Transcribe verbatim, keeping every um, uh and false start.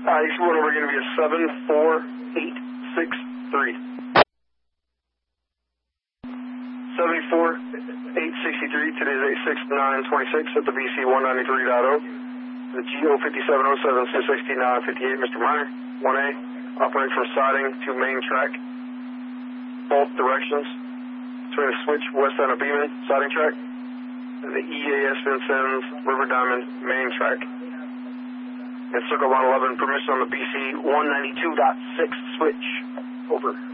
Uh, each one over going to be a seven four eight six three. seventy-four eight sixty-three, today's eight six nine twenty-six at the B C one ninety-three point oh. The G O fifty-seven oh seven six sixty-nine fifty-eight, Mister Minor, one A, operating from siding to main track, both directions, between the switch west end of Beeman, siding track, and the E A S Vincennes River Diamond main track. And Circle one eleven, permission on the B C one ninety-two point six switch. Over.